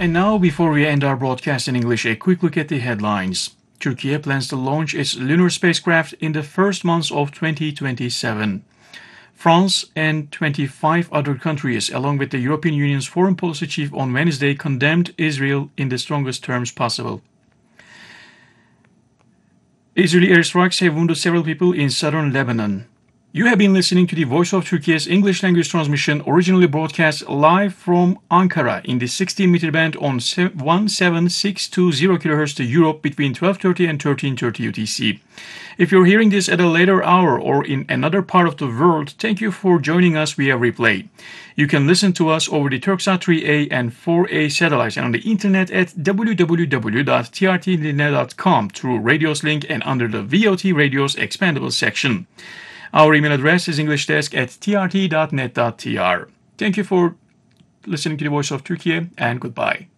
And now, before we end our broadcast in English, a quick look at the headlines. Turkey plans to launch its lunar spacecraft in the first months of 2027. France and 25 other countries, along with the European Union's foreign policy chief on Wednesday, condemned Israel in the strongest terms possible. Israeli airstrikes have wounded several people in southern Lebanon. You have been listening to the Voice of Turkey's English language transmission, originally broadcast live from Ankara in the 60-meter band on 17620 kHz to Europe between 12:30 and 13:30 UTC. If you're hearing this at a later hour or in another part of the world, thank you for joining us via replay. You can listen to us over the Turksat 3A and 4A satellites and on the internet at www.trtline.com through Radios link and under the VOT Radios Expandable section. Our email address is englishdesk@trt.net.tr. Thank you for listening to the Voice of Turkey, and goodbye.